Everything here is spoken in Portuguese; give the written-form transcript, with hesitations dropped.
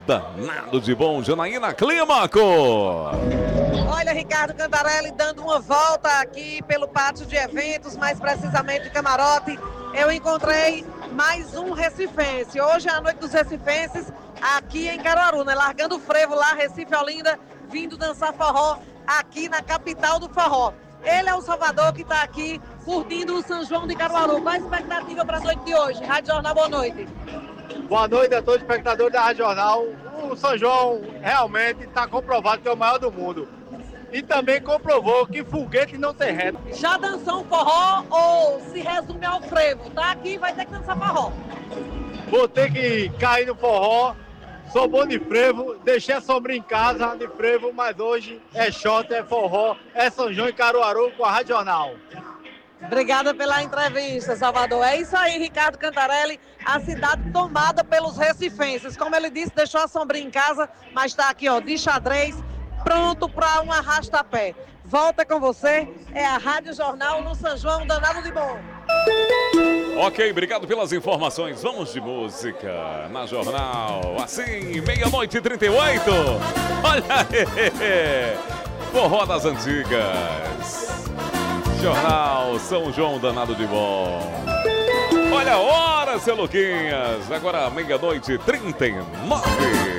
Danado de bom, Janaína Clímaco. Olha, Ricardo Cantarelli dando uma volta aqui pelo pátio de eventos, mais precisamente de camarote. Eu encontrei mais um recifense. Hoje é a noite dos recifenses aqui em Caruaru, né? Largando o frevo lá, Recife, Olinda, vindo dançar forró aqui na capital do forró. Ele é o Salvador que está aqui curtindo o São João de Caruaru. Qual a expectativa para a noite de hoje? Rádio Jornal, boa noite. Boa noite a todos os espectadores da Rádio Jornal. O São João realmente está comprovado que é o maior do mundo. E também comprovou que foguete não tem reta. Já dançou um forró ou se resume ao frevo? Tá aqui, vai ter que dançar forró. Vou ter que cair no forró. Sou bom de frevo, deixei a sombrinha em casa de frevo, mas hoje é shot, é forró, é São João e Caruaru com a Rádio Jornal. Obrigada pela entrevista, Salvador. É isso aí, Ricardo Cantarelli, a cidade tomada pelos recifenses. Como ele disse, deixou a sombrinha em casa, mas está aqui, ó, de xadrez, pronto para um arrasta-pé. Volta com você, é a Rádio Jornal no São João, danado de bom. Ok, obrigado pelas informações. Vamos de música na Jornal. Assim, 00:38. Olha aí, forró das antigas. Jornal São João danado de bom. Olha a hora, seu Luquinhas. Agora 00:39.